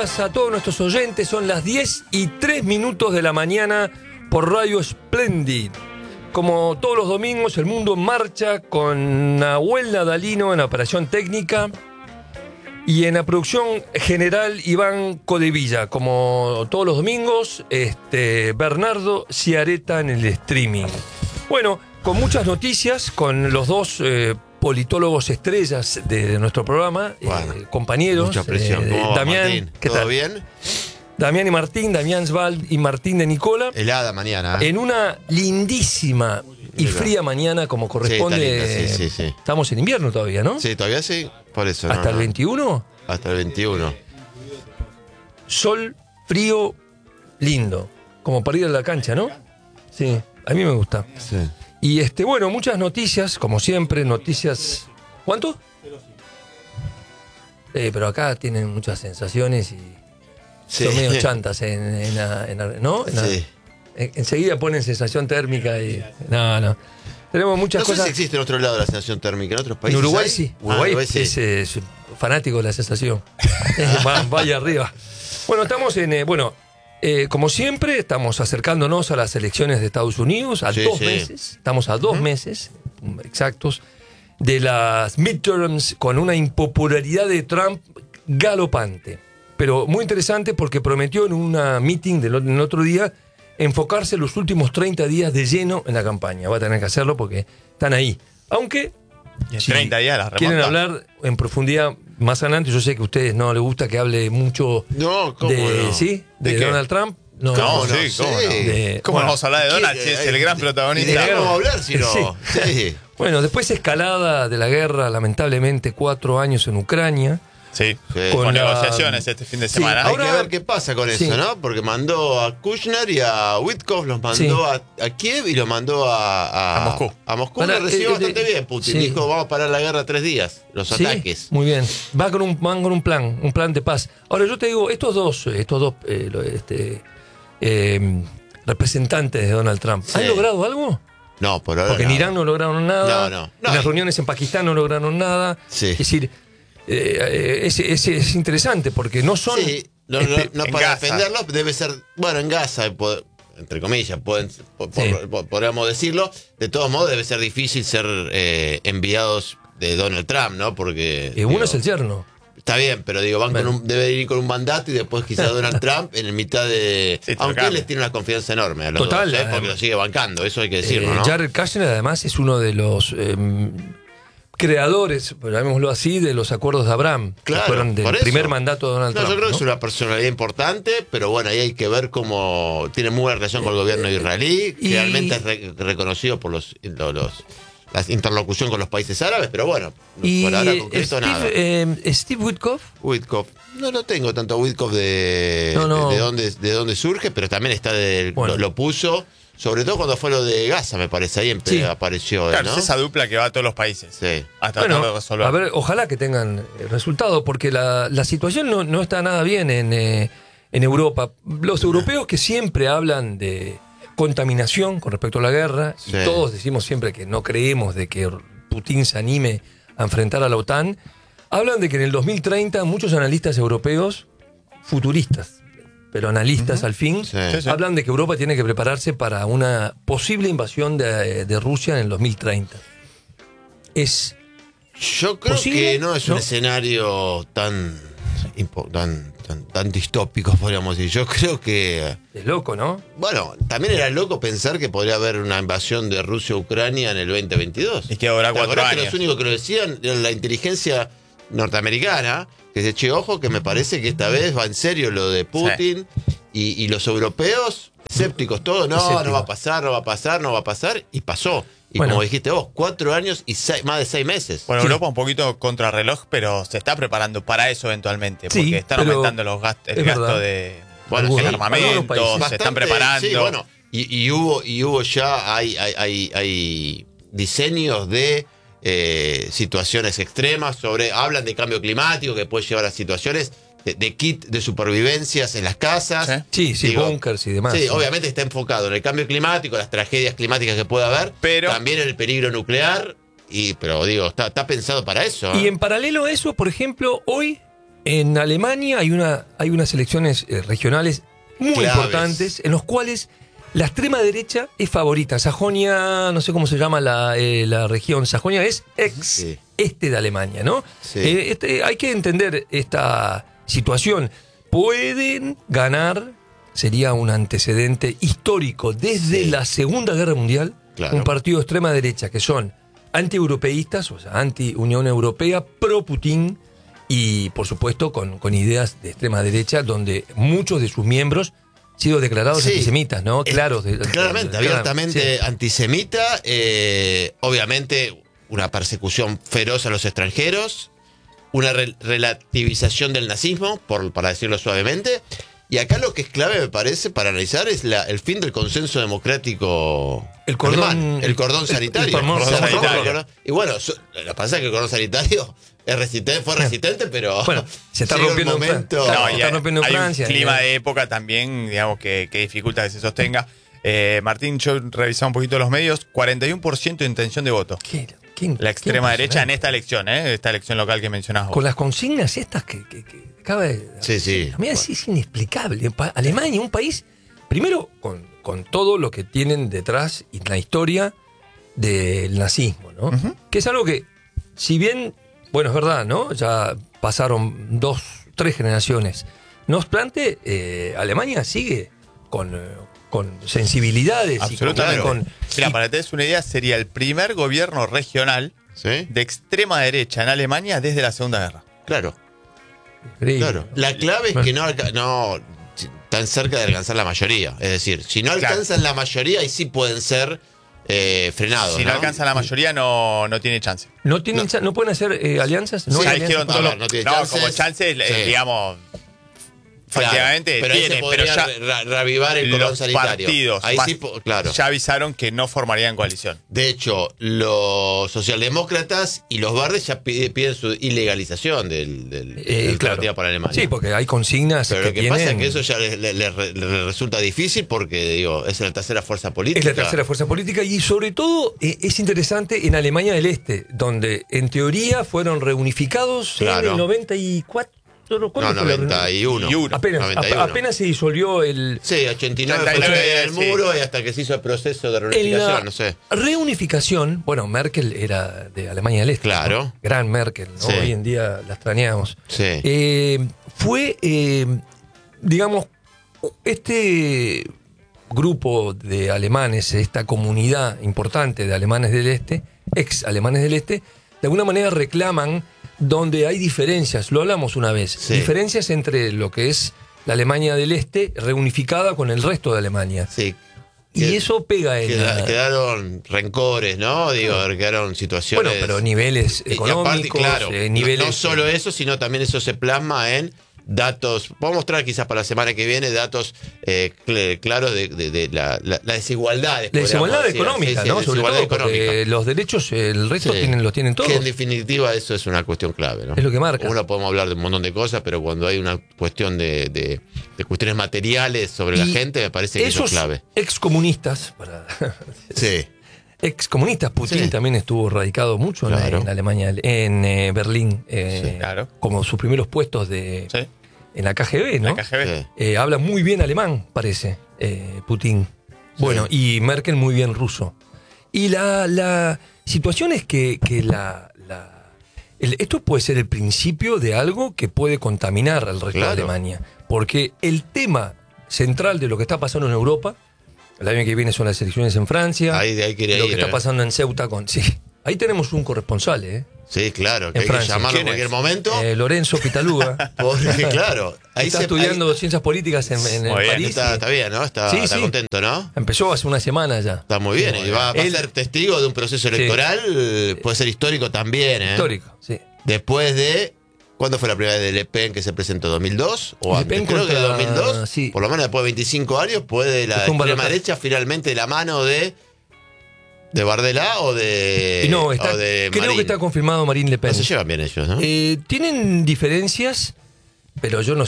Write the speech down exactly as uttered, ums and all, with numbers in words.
días a todos nuestros oyentes. Son las diez y tres minutos de la mañana por Radio Splendid. Como todos los domingos, el mundo en marcha con Nahuel Nadalino en la operación técnica y en la producción general Iván Codevilla. Como todos los domingos, este, Bernardo Ciareta en el streaming. Bueno, con muchas noticias, con los dos eh, politólogos estrellas de nuestro programa, bueno, eh, compañeros. Mucha presión. Eh, ¿Cómo va, Damián, Martín? ¿qué ¿Todo tal? bien? Damián y Martín, Damián Sval y Martín de Nicola. Helada mañana. ¿eh? En una lindísima y fría mañana, como corresponde. Sí, está linda, sí, sí, sí. Estamos en invierno todavía, ¿no? Sí, todavía sí. Por eso. ¿Hasta no, el no. veintiuno? Hasta el veintiuno. Sol, frío, lindo. Como para ir a la cancha, ¿no? Sí, a mí me gusta. Sí. Y este, bueno, muchas noticias, como siempre, noticias. ¿Cuánto? Eh, pero acá tienen muchas sensaciones y Sí. son medio chantas en, en, la- en la- ¿no? En la- Sí. en- enseguida ponen sensación térmica y. No, no. Tenemos muchas No sé cosas. si existe en otro lado la sensación térmica. ¿En otros En países Uruguay hay? sí. Ah, Uruguay, Uruguay sí. es, eh, es fanático de la sensación. Va- Vaya arriba. Bueno, estamos en. eh, bueno, eh, como siempre, estamos acercándonos a las elecciones de Estados Unidos, a Sí, dos sí. meses. Estamos a dos meses exactos de las midterms con una impopularidad de Trump galopante. Pero muy interesante porque prometió en una meeting del, o- del otro día enfocarse los últimos treinta días de lleno en la campaña. Va a tener que hacerlo porque están ahí. Aunque Y en si treinta días la remonta. quieren hablar en profundidad más adelante, yo sé que a ustedes no les gusta que hable mucho No, ¿cómo de, no? ¿sí? de, ¿De qué? Donald Trump. No, ¿Cómo no sí? sé. ¿Cómo no? De- ¿Cómo bueno, vamos a hablar de Donald si es el gran ¿Y de protagonista? qué vamos a hablar si no? Sí. Sí. Bueno, después escalada de la guerra, lamentablemente cuatro años en Ucrania. Sí, Sí. con, Con la- negociaciones este fin de Sí, semana. Hay ahora- que ver qué pasa con Sí. eso, ¿no? Porque mandó a Kushner y a Witkoff, los mandó Sí. a, a Kiev y los mandó a, a, A Moscú. A Moscú Para, lo recibió eh, bastante de- bien Putin. sí. Dijo, vamos a parar la guerra tres días, los Sí, ataques. muy bien. Va con un, van con un plan, un plan de paz. Ahora yo te digo, estos dos, estos dos eh, lo- este, eh, representantes de Donald Trump, Sí. ¿han logrado algo? No, por ahora Porque no. en Irán no lograron nada, No, no. en No, las y- reuniones en Pakistán no lograron nada. Sí. Es decir, eh, eh, es, es- es interesante porque no son... Sí, no, no, espe- no en para Gaza. defenderlos debe ser, bueno, en Gaza, po- entre comillas, pueden, po- por- Sí. po- podríamos decirlo. De todos modos, debe ser difícil ser eh, enviados de Donald Trump, ¿no? Porque eh, uno digo, es el yerno. está bien, pero digo, van Bueno. con un, debe ir con un mandato y después quizás Donald Trump en el mitad de... Sí, te lo aunque él cambia. les tiene una confianza enorme a los Total, dos, ¿eh? Porque además. lo sigue bancando, eso hay que decirlo, Eh, ¿no? Jared Kushner además es uno de los eh, creadores, llamémoslo así, de los acuerdos de Abraham, Claro, que fueron del por eso. primer mandato de Donald No, Trump. yo creo que ¿no? es una personalidad importante, pero bueno, ahí hay que ver cómo tiene muy buena relación con el gobierno israelí, y- que realmente es re- reconocido por los, los, los- la interlocución con los países árabes, pero bueno, Y por ahora eh, concreto Steve, nada. eh, Steve Witkoff, Witkoff, no lo tengo tanto a Witkoff de, No, no. de, de dónde, de dónde surge, pero también está de, Bueno. lo, lo puso, sobre todo cuando fue lo de Gaza, me parece, ahí empe- Sí. apareció él, Claro, ¿no? es esa dupla que va a todos los países. Sí. Hasta bueno, tratar de resolver. a ver, ojalá que tengan eh, resultado, porque la, la situación no, no está nada bien en, eh, en Europa. Los europeos que siempre hablan de contaminación con respecto a la guerra, Sí. y todos decimos siempre que no creemos de que Putin se anime a enfrentar a la OTAN, hablan de que en el dos mil treinta muchos analistas europeos, futuristas, pero analistas al fin, Sí. Sí, sí. hablan de que Europa tiene que prepararse para una posible invasión de, de Rusia en el dos mil treinta. Es Yo creo ¿Posible? que no es ¿No? un escenario tan, impo- tan, tan, tan distópico, podríamos decir. Yo creo que, de loco, ¿no? bueno, también era loco pensar que podría haber una invasión de Rusia a Ucrania en el veinte veintidós. Y que ahora ¿Te cuatro acordás que años. los únicos que lo decían era la inteligencia norteamericana? Que se che, ojo, que me parece que esta vez va en serio lo de Putin. Y, y los europeos, escépticos todos, no, Escépticos. no va a pasar, no va a pasar, no va a pasar. Y pasó. Y Bueno. como dijiste vos, cuatro años y seis- más de seis meses. Bueno, Sí. Europa un poquito contrarreloj, pero se está preparando para eso eventualmente, Sí, porque están pero aumentando los gastos, el es gasto verdad. de Bueno, en sí, algunos armamentos, países. se Bastante, están preparando. Sí, bueno, y, y hubo, y hubo ya, hay, hay, hay, hay diseños de eh, situaciones extremas, sobre hablan de cambio climático que puede llevar a situaciones de, de kit de supervivencias en las casas. Sí. Sí, sí, Digo, bunkers y demás. Sí, sí. obviamente está enfocado en el cambio climático, las tragedias climáticas que puede haber, Pero- también en el peligro nuclear, y pero digo, está, está pensado para eso. ¿eh? Y en paralelo a eso, por ejemplo, hoy En Alemania hay, una, hay unas elecciones eh, regionales muy Claves. importantes en los cuales la extrema derecha es favorita. Sajonia, no sé cómo se llama la, eh, la región. Sajonia es ex Sí. este de Alemania, ¿no? Sí. Eh, este, hay que entender esta situación. Pueden ganar, sería un antecedente histórico desde Sí. la Segunda Guerra Mundial, Claro. un partido de extrema derecha que son anti-europeístas, o sea, anti-Unión Europea, pro-Putin y, por supuesto, con, con ideas de extrema derecha, donde muchos de sus miembros han sido declarados Sí. antisemitas, ¿no? Es- Claros. de- claramente, de- abiertamente sí. antisemita, eh, obviamente una persecución feroz a los extranjeros, una re- relativización del nazismo, por, para decirlo suavemente, y acá lo que es clave, me parece, para analizar es la, el fin del consenso democrático El cordón- alemán, el cordón el- sanitario. el famoso O sea, cordón el sanitario. cordón- Y bueno, so- lo que pasa es que el cordón sanitario es resistente, fue resistente, pero Bueno, se está llega un rompiendo en momento... Francia. No, Está y hay, rompiendo en hay Francia, un clima ¿eh? de época también, digamos, que, que dificulta que se sostenga. Eh, Martín, yo revisaba un poquito los medios, cuarenta y uno por ciento de intención de voto. ¿Qué- qué- La extrema qué derecha en impresionante. esta elección, ¿eh? Esta elección local que mencionás vos. Con las consignas estas que, que, que acaba de... Sí, sí. A mí es, es inexplicable. Pa- Alemania, un país, primero, con, con todo lo que tienen detrás y la historia del nazismo, ¿no? Ujú. Que es algo que, si bien, bueno, es verdad, ¿no? Ya pasaron dos, tres generaciones. No obstante, eh, Alemania sigue con, eh, con sensibilidades y con- Absolutamente. con... Mira, y- para que te des una idea, sería el primer gobierno regional ¿Sí? de extrema derecha en Alemania desde la Segunda Guerra. Claro. increíble. Claro, la clave es que no, alca- no tan cerca de alcanzar la mayoría. Es decir, si no Claro. alcanzan la mayoría, ahí sí pueden ser eh, frenados. Si no, alcanza la mayoría, no, no tiene chance. ¿No, tienen, No. cha- ¿No pueden hacer eh, alianzas? ¿No Sí, hay Ya alianzas dijeron para- a todo ver, lo- no tiene no, chances. como chances, eh, Sí. digamos, Claro, efectivamente pero ahí tiene, se pero podría ya re- reavivar el cordón los sanitario. partidos Ahí más- sí, po- claro. ya avisaron que no formarían coalición. De hecho, los socialdemócratas y los verdes ya pide- piden su ilegalización del, del, Eh, de la claro. alternativa para Alemania. Sí, porque hay consignas Pero que, lo que tienen... pasa es que eso ya le, le- le- le resulta difícil porque, digo, es la tercera fuerza política. Es la tercera fuerza política y sobre todo eh, es interesante en Alemania del Este, donde en teoría fueron reunificados en Claro. el noventa y cuatro. No, ¿cuándo fue la noventa y uno. Y uno. Apenas, noventa y uno. ap- apenas se disolvió el... Sí, ochenta y nueve fue ochenta y la nueve, caída del sí. muro y hasta que se hizo el proceso de En reunificación, la no sé. reunificación, bueno, Merkel era de Alemania del Este. Claro. ¿no? Gran Merkel, ¿no? Sí. Hoy en día la extrañamos. Sí. Eh, fue, eh, digamos, este grupo de alemanes, esta comunidad importante de alemanes del Este, ex alemanes del Este, de alguna manera reclaman donde hay diferencias, lo hablamos una vez, Sí. diferencias entre lo que es la Alemania del Este reunificada con el resto de Alemania. Sí. Y Qued- eso pega en... queda- la- quedaron rencores, ¿no? Digo, quedaron situaciones. bueno, pero niveles Y- y aparte, económicos, claro, eh, no- niveles... no solo eso, sino también eso se plasma en datos. Vamos a mostrar quizás para la semana que viene datos eh, cl- claros de, de- de la, la, la desigualdad. La desigualdad económica, ¿no? Sobre todo porque los derechos, el resto Sí. tienen, los tienen todos. Que en definitiva eso es una cuestión clave, ¿no? Es lo que marca. Uno podemos hablar de un montón de cosas, pero cuando hay una cuestión de, de- de cuestiones materiales sobre la Y gente, me parece que eso esos es clave. excomunistas, para Sí. excomunistas, Putin Sí. también estuvo radicado mucho en la- Claro. en, Alemania, en eh, Berlín, eh, Sí, claro. como sus primeros puestos de Sí. en la K G B, ¿no? La K G B. Sí. Eh, habla muy bien alemán, parece, eh, Putin. Bueno, y Merkel muy bien ruso. Y la, la situación es que, que la, la- el- esto puede ser el principio de algo que puede contaminar al resto Claro. de Alemania. Porque el tema central de lo que está pasando en Europa, el año que viene son las elecciones en Francia, Ahí, de ahí quería lo ir, que está ¿eh? pasando en Ceuta con... Sí, ahí tenemos un corresponsal, ¿eh? Sí, claro, que En hay que Francia. llamarlo en ¿Quién cualquier es? momento. Eh, Lorenzo Pitaluga. Porque, claro, ahí está se- estudiando ahí- ciencias políticas en, en Muy bien, París. está, y- está bien, ¿no? Está, Sí, está sí. contento, ¿no? Empezó hace una semana ya. Está muy bien. Y va, va a Él- ser testigo de un proceso Sí. electoral, eh, puede ser histórico también, ¿eh? Histórico, sí. Después de. ¿Cuándo fue la primera vez de Le Pen que se presentó? ¿dos mil dos? ¿O Le antes? Pen Creo que contra- dos mil dos. sí. Por lo menos después de veinticinco años, puede la Fue un extrema balotaje. derecha finalmente de la mano de. ¿De Bardella o de. Y no, está, o de creo Marín? que está confirmado Marine Le Pen. No se llevan bien ellos, ¿no? Eh, tienen diferencias, pero yo no,